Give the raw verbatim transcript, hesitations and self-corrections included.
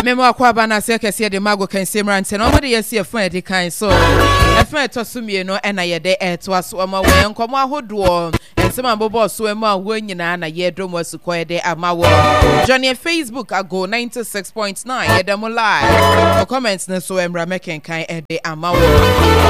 Memo akwaba na se kese de mago kan semrante no mode yesi efon edi kan so efon etosumie no ena yede eto aso ama we nkomo ahodo ensema bobo so emu awo nyina na yedom asuko yede amawo Johnny Facebook ago ninety-six point nine yede mo live comments na so emra meken kan ede amawo